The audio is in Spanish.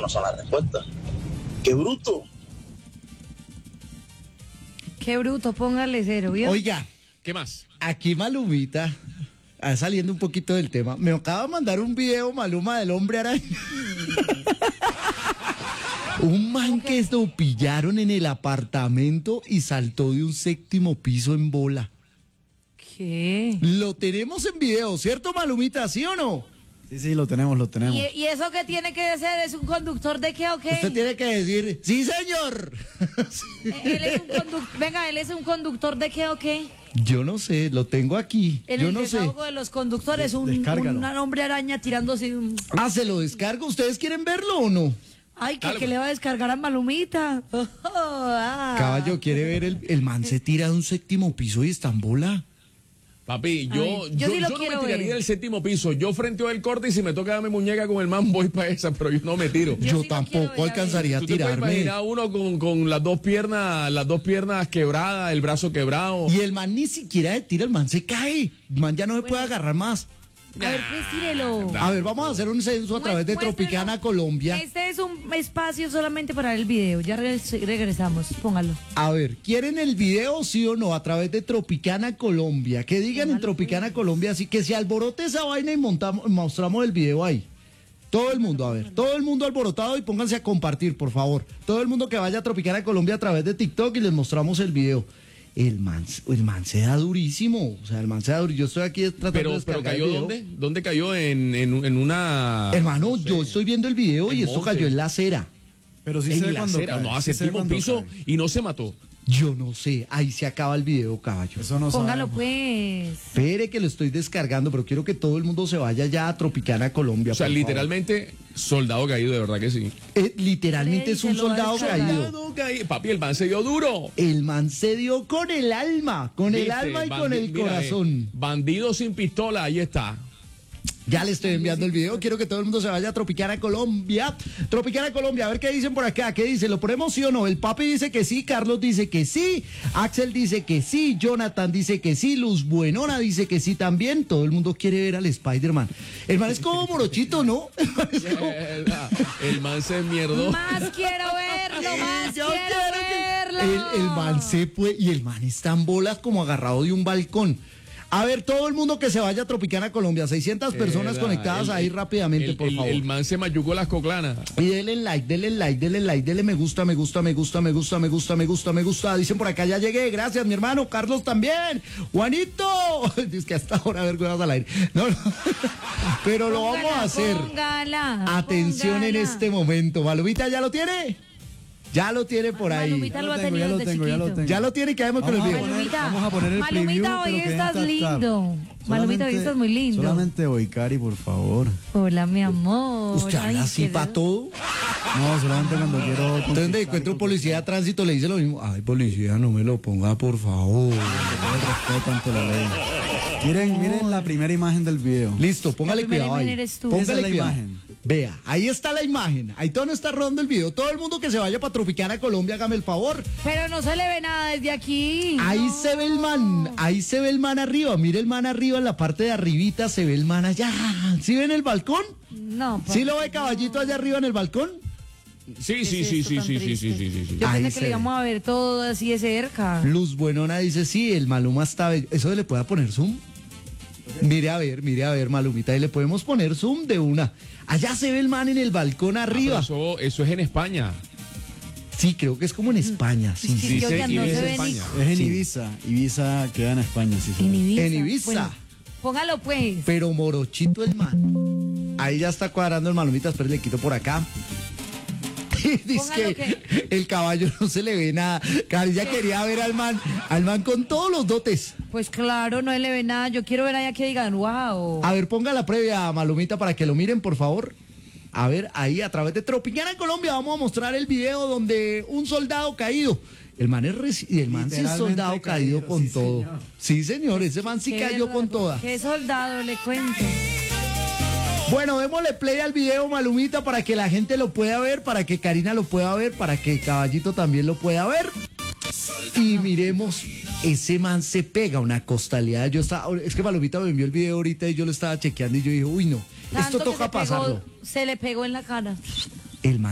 no son las respuestas. ¡Qué bruto! Qué bruto, póngale 0, ¿vio? Oiga, ¿Qué más? aquí Malumita, saliendo un poquito del tema, me acaba de mandar un video, Maluma, del hombre araña. Un man que lo pillaron en el apartamento y saltó de un 7º piso en bola. ¿Qué? Lo tenemos en video, ¿cierto, Malumita? ¿Sí o no? Sí, lo tenemos. ¿Y eso qué tiene que ser? ¿Es un conductor de qué o qué? Usted tiene que decir, ¡sí, señor! Él es un Venga, ¿él es un conductor de qué o qué? Yo no sé, lo tengo aquí. En Yo el no sé. desahogo de los conductores, un hombre araña tirándose un... Ah, ¿se lo descargo? ¿Ustedes quieren verlo o no? Ay, que le va a descargar a Malumita. Caballo, ¿quiere ver el man se tira de un 7º piso y está en bola? Papi, Yo sí lo no me quiero tiraría ver. del 7º piso. Yo frenteo el corte y si me toca darme muñeca con el man voy para esa, pero yo no me tiro. Yo Yo sí lo quiero tampoco ver, alcanzaría a Tú te puedes tirarme. imaginar uno con las dos piernas quebradas, el brazo quebrado. Y el man ni siquiera se tira, el man se cae. El man ya no se puede agarrar más. A ver, pues tírelo. A ver, vamos a hacer un censo a través de Muéstrelo. Tropicana Colombia. Este es un espacio solamente para ver el video. Ya regresamos. Póngalo. A ver, ¿quieren el video, sí o no? A través de Tropicana Colombia. Que digan en Tropicana Colombia, así que se alborote esa vaina y mostramos el video ahí. Todo el mundo, a ver, todo el mundo alborotado y pónganse a compartir, por favor. Todo el mundo que vaya a Tropicana Colombia a través de TikTok y les mostramos el video. El man se da durísimo, o sea, el man se da durísimo. Yo estoy aquí tratando de Pero descargar cayó el video. ¿dónde? ¿Dónde cayó? En una... Hermano, no sé, yo estoy viendo el video y en esto monte. cayó en la acera. Pero sí En se ve la cuando acera, cae. no, a Sí se ve 7º cuando piso cae. y no se mató. Yo no sé, ahí se acaba el video, caballo. Eso no Póngalo, sabemos. pues. Espere que lo estoy descargando, pero quiero que todo el mundo se vaya ya a Tropicana Colombia. O sea, por favor. literalmente, soldado caído, de verdad que sí. Literalmente es un Díselo al soldado caído. Soldado caído. Papi, el man se dio duro. El man se dio con el alma, y con el corazón. Bandido sin pistola, ahí está. Ya le estoy enviando el video. Quiero que todo el mundo se vaya a Tropicana Colombia. Tropicana Colombia, a ver qué dicen por acá. ¿Qué dice? ¿Lo ponemos sí o no? El papi dice que sí, Carlos dice que sí, Axel dice que sí, Jonathan dice que sí, Luz Buenona dice que sí también. Todo el mundo quiere ver al Spider-Man. El man es como morochito, ¿no? El man es como... El man se mierdó. Más quiero verlo, más Yo quiero quiero verlo. El man se fue y el man está en bolas como agarrado de un balcón. A ver, todo el mundo que se vaya a Tropicana Colombia, 600 personas conectadas ahí rápidamente, por favor. El man se mayucó las coclanas. Y denle like, denle me gusta. Dicen por acá, ya llegué, gracias mi hermano, Carlos también. Juanito, dice que hasta ahora a ver al aire. No. Pero lo vamos a hacer. Póngala, Atención en póngala. este momento. ¿Malumita ya lo tiene? Ya lo tiene por ahí. Malumita lo ha Ya lo tenido tengo, desde ya lo chiquito. tengo. Ya lo tiene, quedemos con el Vamos a video. poner- Malumita, vamos a poner el preview, Malumita, hoy pero que estás entra tarde. lindo. Malumita, hoy Solamente- estás muy lindo. Solamente hoy, Cari, por favor. Hola, mi amor. ¿Usted Ay, habla así qué para todo? No, solamente cuando quiero... Entonces de encuentro un policía de tránsito le dice lo mismo. Ay, policía, no me lo ponga, por favor. Respeto ante la ley. Miren la primera imagen del video. Listo, póngale La primera cuidado ahí. imagen eres tú. Esa Póngale es la cuidado. imagen. Vea, ahí está la imagen. Ahí todo no está rodando el video. Todo el mundo que se vaya para Tropicana Colombia, hágame el favor. Pero no se le ve nada desde aquí. Ahí No. se ve el man, ahí se ve el man arriba. Mire el man arriba, en la parte de arribita se ve el man allá. ¿Sí ven el balcón? No, ¿Sí lo ve caballito allá arriba en el balcón? Sí. Yo Ahí pensé se que le ve. íbamos a ver todo así de cerca. Luz Buenona dice, sí, el Maluma está bello. ¿Eso le puede poner zoom? Mire a ver, Malumita, y le podemos poner zoom de una. Allá se ve el man en el balcón arriba. Eso es en España. Sí, creo que es como en España, sí. Sí, Sí, oigan, sí, no es se ve España. Es en Sí. Ibiza. Ibiza queda en España, sí. ni en Ibiza. En Ibiza. Bueno, póngalo pues. Pero morochito el man. Ahí ya está cuadrando el Malumita, pero le quito por acá. Dice Póngalo que el caballo no se le ve nada. Carilla quería ver al man con todos los dotes. Pues claro, no le ve nada. Yo quiero ver allá que digan, wow. A ver, ponga la previa, Malumita, para que lo miren, por favor. A ver, ahí a través de Tropicana Colombia vamos a mostrar el video donde un soldado caído. El man es sí es Literalmente soldado caído caído, con sí, todo. señor. Sí, señor, ese man sí Qué cayó verdad, con toda. Qué soldado, le cuento. Bueno, démosle play al video, Malumita, para que la gente lo pueda ver, para que Karina lo pueda ver, para que Caballito también lo pueda ver. Y miremos, ese man se pega una costalidad. Es que Malumita me envió el video ahorita y yo lo estaba chequeando y yo dije, uy no, esto Tanto que toca se pegó- pasarlo. Se le pegó en la cara. El man